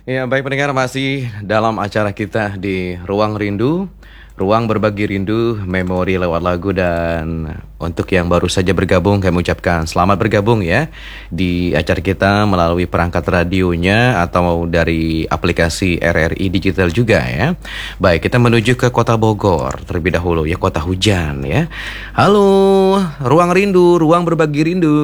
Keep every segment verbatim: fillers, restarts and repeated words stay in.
Ya, baik pendengar, masih dalam acara kita di Ruang Rindu, ruang berbagi rindu, memori lewat lagu. Dan untuk yang baru saja bergabung, kami ucapkan selamat bergabung ya di acara kita melalui perangkat radionya atau dari aplikasi R R I Digital juga ya. Baik, kita menuju ke Kota Bogor terlebih dahulu ya, kota hujan ya. Halo, Ruang Rindu, ruang berbagi rindu.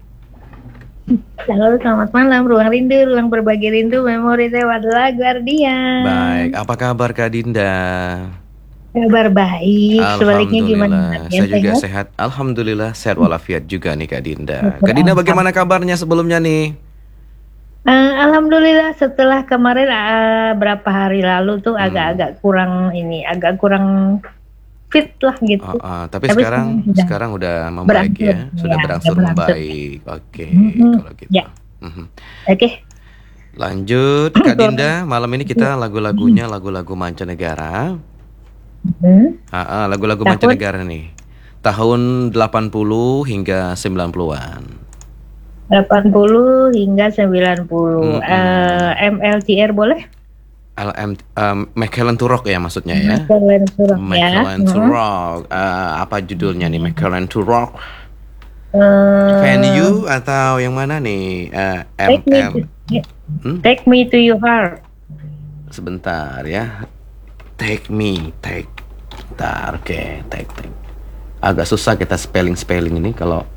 Halo, selamat malam. Ruang Rindu, ruang berbagi rindu, memori lewat lagu Ardian. Baik, apa kabar Kak Dinda? Kabar baik. Sebaliknya gimana? Saya juga sehat? sehat. Alhamdulillah, sehat walafiat juga nih Kak Dinda. Kak Dinda, bagaimana kabarnya sebelumnya nih? Uh, Alhamdulillah, setelah kemarin uh, berapa hari lalu tuh agak-agak hmm. kurang ini, agak kurang fit lah gitu. Uh, uh, tapi, tapi sekarang sekarang, sekarang udah membaik berangsur, ya, sudah ya, berangsur membaik. Oke, okay, mm-hmm. kalau gitu. Ya. Mm-hmm. Oke. Okay. Lanjut Kak Dinda, malam ini kita lagu-lagunya lagu-lagu mancanegara. Mm-hmm. uh, uh, lagu-lagu Tahun? mancanegara nih. Tahun delapan puluh hingga sembilan puluhan. delapan puluh hingga sembilan puluh. Mm-hmm. uh, M L T R boleh? L M um, McKellen to Rock ya maksudnya ya. McKellen to Rock McKellen ya. to Rock. Uh, apa judulnya nih, McKellen to Rock? Uh, Venue atau yang mana nih? Uh, M M. Hmm? Take me to your heart. Sebentar ya. Take me, take. Bentar, oke, okay. take, take. Agak susah kita spelling-spelling ini kalau.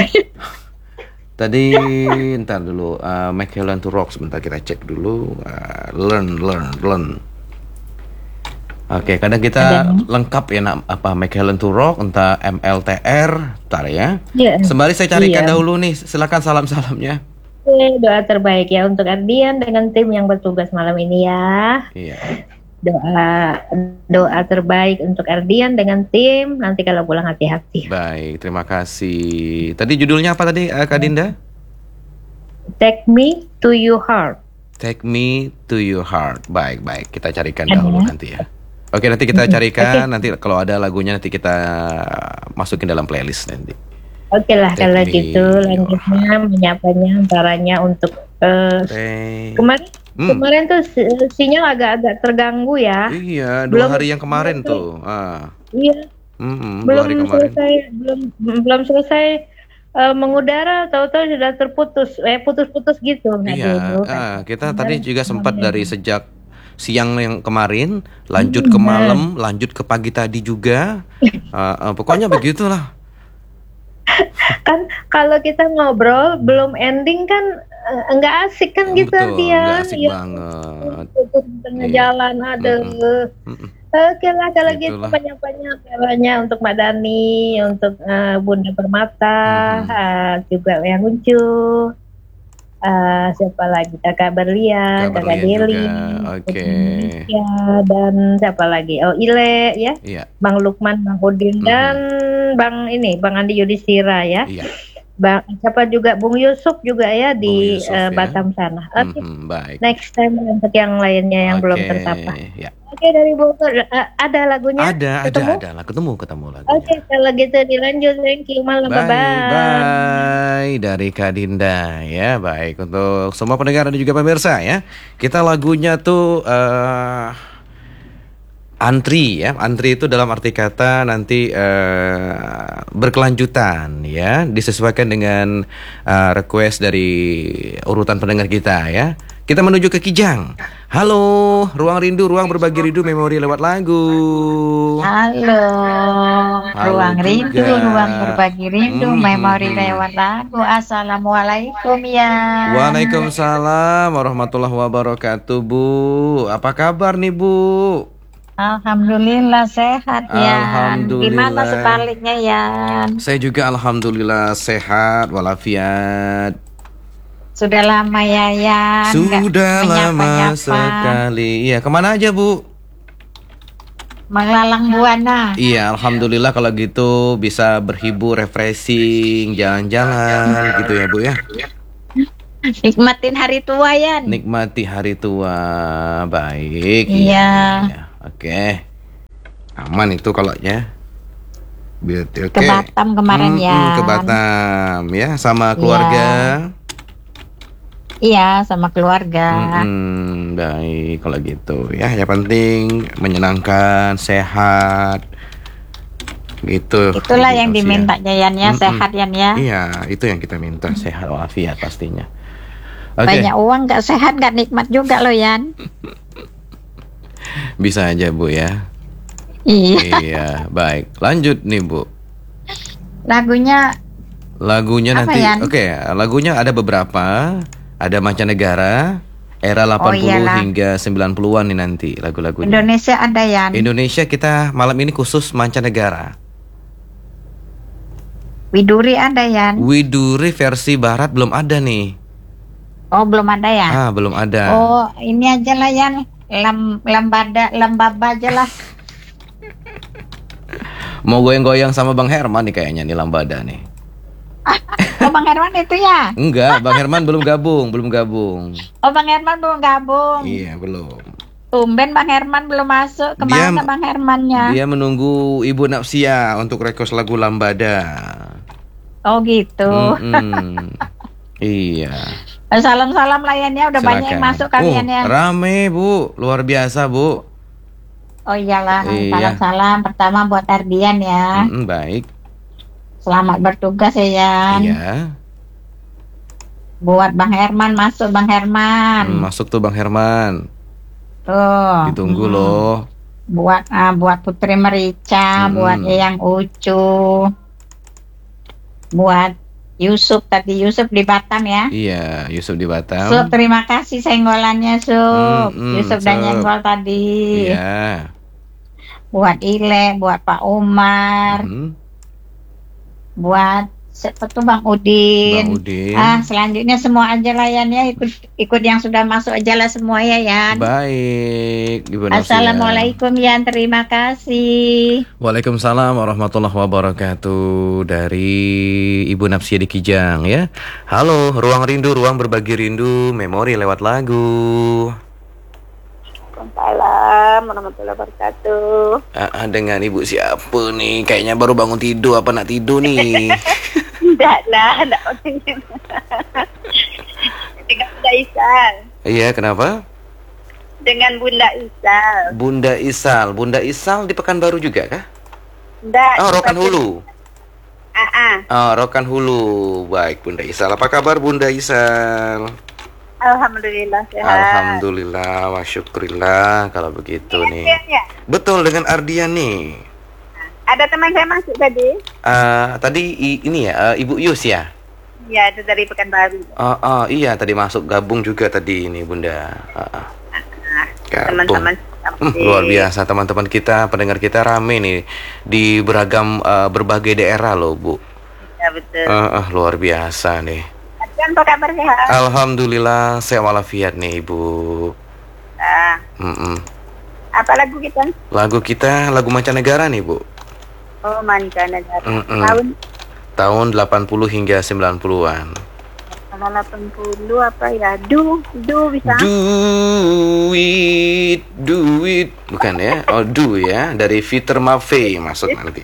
Tadi ntar dulu uh, McKellen to Rock, sebentar kita cek dulu. uh, learn learn learn Oke, okay, kadang kita Ada. lengkap ya nak, apa McKellen to Rock, entah M L T R. Ntar ya yeah. Sembari saya carikan yeah. dahulu nih, silakan salam-salamnya. Doa terbaik ya untuk Ardian dengan tim yang bertugas malam ini ya. Iya. Doa doa terbaik untuk Ardian dengan tim, nanti kalau pulang hati-hati. Baik, terima kasih. Tadi judulnya apa tadi uh, Kak Dinda? Take me to your heart. Take me to your heart. Baik, baik, kita carikan Ada. dahulu nanti ya. Oke, nanti kita carikan. Okay. Nanti kalau ada lagunya nanti kita masukin dalam playlist nanti. Oke lah, Take kalau gitu lanjutnya menyapanya antaranya untuk uh, kemarin Hmm. Kemarin tuh sinyal agak-agak terganggu ya. Iya, dua belum, hari yang kemarin belum, tuh. Ah. Iya. Hmm, belum selesai, belum belum selesai uh, mengudara, tahu-tahu sudah terputus, eh putus-putus gitu. Iya. Aduh, ah, kita kan. tadi juga sempat dari sejak siang yang kemarin, lanjut hmm, ke malam, nah. lanjut ke pagi tadi juga. uh, uh, pokoknya begitulah. Kan kalau kita ngobrol belum ending kan enggak asik kan gitu dia. Asik ya, banget. Di tengah yeah. jalan ada. Mm-mm. Oke lah kalau gitu banyak-banyak caranya untuk Mbak Dani, untuk uh, Bunda Permata, mm-hmm. uh, juga yang lucu. Uh, siapa lagi? Kakak Berlian, Kakak Deli, okay. ya, dan siapa lagi? Oh Ile ya, yeah. Bang Lukman, Bang Udin, mm-hmm. dan Bang ini Bang Andi Yudhistira ya. Yeah. Bang siapa juga Bung Yusuf juga ya di Yusuf, uh, Batam ya? sana. Oke. Okay. Mm-hmm, baik. Next time untuk yang lainnya yang okay. belum tersapa. Ya. Oke okay, dari Bogor uh, ada lagunya? Ada, ketemu? ada, ada lah, ketemu, ketemu lagunya. Oke, okay, kalau gitu dilanjut. Thank you, malam, bye bye. Bye dari Kak Dinda ya. Baik, untuk semua pendengar dan juga pemirsa ya. Kita lagunya tuh uh, antri ya, antri itu dalam arti kata nanti uh, berkelanjutan ya, disesuaikan dengan uh, request dari urutan pendengar kita ya. Kita menuju ke Kijang. Halo, Ruang Rindu, ruang berbagi rindu, memori lewat lagu. Halo, Halo Ruang juga. Rindu, ruang berbagi rindu, hmm. memori lewat lagu. Assalamualaikum ya. Waalaikumsalam warahmatullahi wabarakatuh, Bu. Apa kabar nih, Bu? Alhamdulillah sehat ya. Alhamdulillah. Gimana sebaliknya ya? Saya juga alhamdulillah sehat walafiat. Sudah lama ya ya. Sudah lama sekali. Iya, kemana aja Bu? Menglalang Buana. Iya, alhamdulillah kalau gitu bisa berhibur, refreshing, jalan-jalan gitu ya Bu ya. Nikmatin hari tua ya. Nikmati hari tua, baik. Iya. Ya. Oke, aman itu kalau ya. Oke. Ke Batam kemarin hmm, ya. Ke Batam ya sama keluarga. Ya. Iya, sama keluarga. Mm-mm, baik kalau gitu ya. Yang penting menyenangkan, sehat, gitu. Itulah Ibu yang Novia. diminta Yayan ya, Mm-mm. sehat Yan ya. Iya, itu yang kita minta, sehat walafiat pastinya. Oke, Banyak uang nggak sehat nggak nikmat juga loh Yan. bisa aja Bu ya. Iya. Iya, baik. Lanjut nih Bu. Lagunya Lagunya Apa, nanti, Yan? oke, lagunya ada beberapa. Ada mancanegara, era delapan puluh iyalah. hingga sembilan puluhan nih nanti lagu-lagunya. Indonesia ada Yan. Indonesia kita malam ini khusus mancanegara. Widuri ada Yan. Widuri versi barat belum ada nih. Oh belum ada ya? Ah, belum ada. Oh ini aja lah Yan. Lem, lembada, lembaba aja lah. Mau goyang-goyang sama Bang Herman nih kayaknya nih lambada nih. Oh Bang Herman itu ya? Enggak, Bang Herman belum gabung, belum gabung. Oh Bang Herman belum gabung. Iya, belum. Tumben Bang Herman belum masuk. Kemana Dia- Bang Hermannya? Dia menunggu Ibu Napsia untuk request lagu lambada. Oh gitu. Mm-mm. Iya. Salam-salam layannya udah banyak yang Silakan. masuk kalian Oh, ya. rame Bu, luar biasa Bu. Oh iyalah, Iya. salam-salam pertama buat Ardian ya. Mm-mm, baik. Selamat bertugas ya Yan. Iya. Buat Bang Herman masuk Bang Herman. Hmm, masuk tuh Bang Herman. Tuh. Ditunggu Hmm. loh. Buat ah, buat Putri Merica, Hmm. buat Eyang Ucu. Buat Yusuf tadi Yusuf di Batam ya. Iya, Yusuf di Batam. Sup, terima kasih senggolannya Sup. Hmm, hmm, Yusuf dan Sup. nyenggol tadi. Iya. Buat Ile, buat Pak Umar, Hmm, buat siapa tuh Bang Udin. Bang Udin. Ah, selanjutnya semua aja lah Yan ya, ikut ikut yang sudah masuk aja lah semua ya Yan. Baik, Ibu Novia. Assalamualaikum Yan, terima kasih. Waalaikumsalam warahmatullahi wabarakatuh. Dari Ibu Napsia di Kijang ya. Halo, ruang rindu, ruang berbagi rindu, memori lewat lagu. Waalaikumsalam warahmatullahi wabarakatuh. Ah, ah, dengan Ibu siapa nih? Kayaknya baru bangun tidur apa nak tidur nih? Tidak lah, tidak penting. Dengan Bunda Isal. Iya, kenapa? Dengan Bunda Isal. Bunda Isal, Bunda Isal di Pekanbaru juga kah? Tidak. Oh, Rokan Hulu. Ah, ah. Oh, Rokan Hulu. Baik, Bunda Isal. Apa kabar Bunda Isal? Alhamdulillah sehat. Alhamdulillah, wa syukurillah kalau begitu Iya, nih. iya, iya. Betul dengan Ardian nih. Ada teman saya masuk tadi. Eh, tadi i- ini ya, eh, Ibu Yus ya? Ya, itu dari Pekanbaru. Oh, oh, iya tadi masuk gabung juga tadi ini Bunda. Ah, ah. Nah, Gabung. teman-teman Hmm, luar biasa teman-teman kita, pendengar kita rame nih di beragam eh, berbagai daerah loh Bu. Ya betul. Ah, ah, luar biasa nih. Kan apa kabar sehat? Alhamdulillah sehat walafiat nih Ibu. Ah, Mm-mm. apa lagu kita? Lagu kita lagu mancanegara nih Bu. Oh, mancanegara. Mm-mm. Tahun Tahun delapan puluh hingga sembilan puluhan. tahun delapan puluh apa ya? Du, du bisa. Do it, do it. Bukan ya? Oh, do ya. Dari Peter Maffay masuk nanti.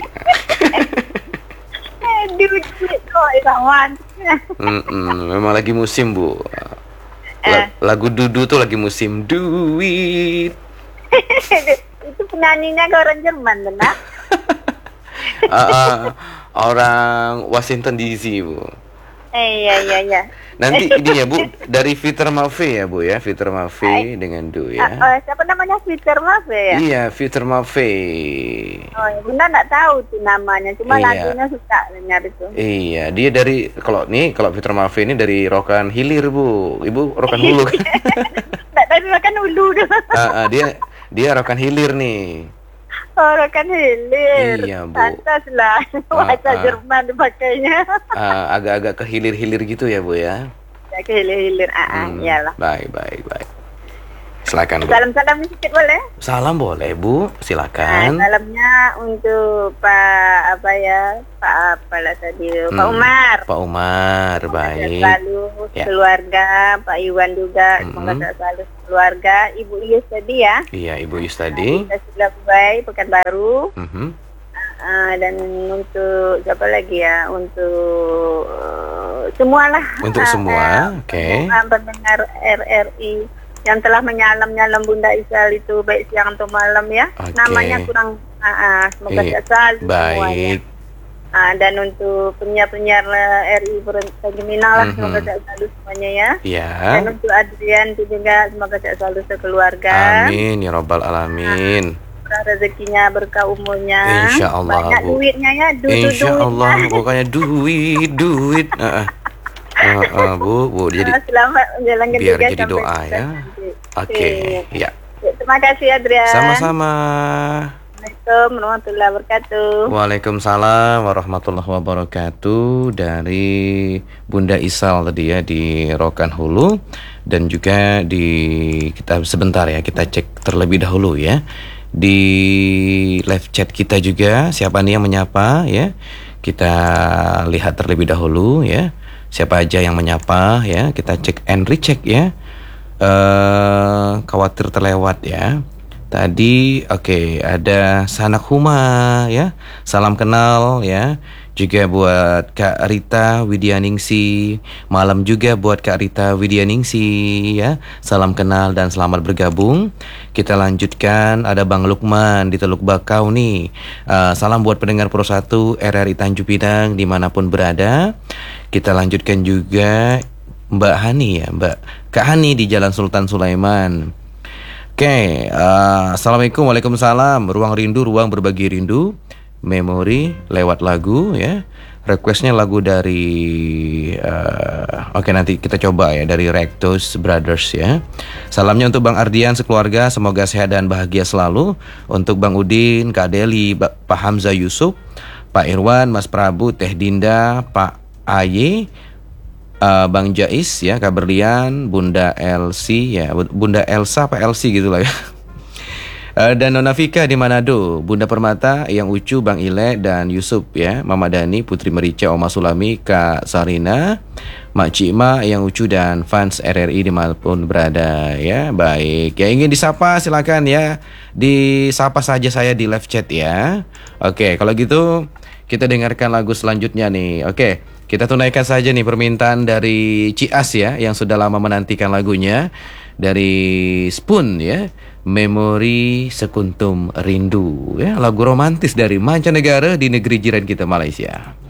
Eh, du, du, oh, Irawan. Mm-mm, memang lagi musim Bu. La- lagu Dudu tuh lagi musim. Do it. Itu penyanyinya ke orang Jerman, benar? Ah, ah, orang Washington D C Bu. Eh, iya, iya, iya. Nanti ini ya Bu, dari Peter Maffay ya Bu ya, Peter Maffay dengan Do Ah, ya. oh, siapa namanya Peter Maaf ya? Iya, Peter Maffay. Oh, ya, Bunda nggak tahu tuh namanya, cuma Iya. lagunya suka dengar itu. Iya, dia dari kalau nih kalau Peter Maffay ini dari Rokan Hilir Bu. Ibu Rokan Hulu kan? Nggak tahu kan ulu dulu. Ah, ah, dia dia Rokan Hilir nih. Orang kan hilir. Iya, Bu. Pantas lah. Bahasa Ah, ah. Jerman dipakainya. Ah, agak-agak ke hilir-hilir gitu ya Bu ya. Ya, ke hilir-hilir. Ah, ah, Hmm, iyalah. Baik, baik, baik. Silakan Bu. Salam-salam sedikit boleh? Salam boleh Bu, Nah, silakan. salamnya untuk Pak apa ya? Pak apalah tadi? Pak Hmm, Umar. Pak Umar, Sehat baik. selalu Ya. keluarga, Pak Iwan juga, semoga Mhm. sehat selalu keluarga, Ibu Ius tadi ya. Iya, Ibu Yus tadi. Kita sudah baik Pekanbaru. Mhm. Uh, dan untuk siapa lagi ya? Untuk uh, semualah. Untuk semua, uh, oke. Okay. Uh, pendengar R R I yang telah menyalam-nyalam Bunda Isal itu baik siang atau malam ya. Okay. Namanya kurang. Uh, uh, semoga sehat selalu baik. Uh, dan untuk penyiar-penyiar R I Tanjung Minang lah, mm-hmm. semoga sehat selalu semuanya ya. Yeah. Dan untuk Adrian itu juga semoga sehat selalu sekeluarga. Amin ya Rabbal Alamin. Uh, rezekinya, berkah umurnya, Insya Allah, banyak Bu. duitnya ya, du Insya duit. Allah, pokoknya duit, duit. Uh, uh, uh, Bu, Bu, jadi selamat menjalankan biar juga jadi doa ya. Oke, okay. Ya. Terima kasih Adrian. Sama-sama. Assalamualaikum warahmatullahi wabarakatuh. Waalaikumsalam warahmatullahi wabarakatuh. Dari Bunda Isal tadi ya di Rokan Hulu, dan juga di kita sebentar ya kita cek terlebih dahulu ya. Di live chat kita juga siapa nih yang menyapa ya, kita lihat terlebih dahulu ya, siapa aja yang menyapa ya, kita cek and recheck ya. Uh, khawatir terlewat ya tadi. Oke, okay, ada Sanak Huma ya, salam kenal ya, juga buat Kak Rita Widyaningsi, malam juga buat Kak Rita Widyaningsi ya, salam kenal dan selamat bergabung. Kita lanjutkan, ada Bang Lukman di Teluk Bakau nih, uh, salam buat pendengar Pro satu R R I Tanjung Pinang dimanapun berada. Kita lanjutkan juga Mbak Hani ya, Mbak Kak Hani di Jalan Sultan Sulaiman. Oke, okay, uh, assalamualaikum, waalaikumsalam. Ruang rindu, ruang berbagi rindu, memori lewat lagu ya. Requestnya lagu dari uh, oke okay, nanti kita coba ya, dari Rectus Brothers ya. Salamnya untuk Bang Ardian sekeluarga, semoga sehat dan bahagia selalu. Untuk Bang Udin, Kak Deli, Pak Hamzah Yusuf, Pak Irwan, Mas Prabu, Teh Dinda, Pak Aye, uh, Bang Jais ya, Kak Berlian, Bunda Elsie ya, Bunda Elsa apa Elsie gitu lah ya. Uh, dan Nona Vika di Manado, Bunda Permata, Yang Ucu, Bang Ile dan Yusuf ya, Mama Dani, Putri Merica, Oma Sulami, Kak Sarina, Mak Cima, Yang Ucu dan fans R R I dimanapun berada ya. Baik, yang ingin disapa silakan ya, disapa saja saya di live chat ya. Oke, kalau gitu kita dengarkan lagu selanjutnya nih. Oke, kita tunaikan saja nih permintaan dari Cias ya, yang sudah lama menantikan lagunya dari Spoon ya, Memori Sekuntum Rindu ya, lagu romantis dari mancanegara di negeri jiran kita Malaysia.